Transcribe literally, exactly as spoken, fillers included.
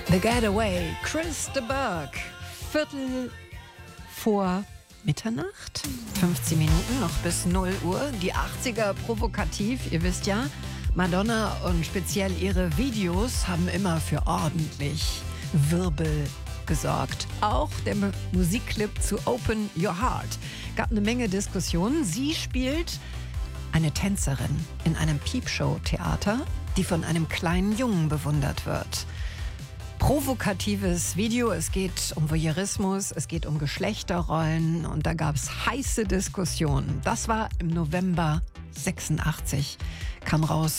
The Getaway, Chris de Burgh. Viertel vor Mitternacht, fünfzehn Minuten, noch bis null Uhr. Die achtziger provokativ, ihr wisst ja. Madonna und speziell ihre Videos haben immer für ordentlich Wirbel gesorgt. Auch der M- Musikclip zu Open Your Heart gab eine Menge Diskussionen. Sie spielt eine Tänzerin in einem Peepshow-Theater, die von einem kleinen Jungen bewundert wird. Provokatives Video, es geht um Voyeurismus, es geht um Geschlechterrollen und da gab es heiße Diskussionen. Das war im November sechsundachtzig, kam raus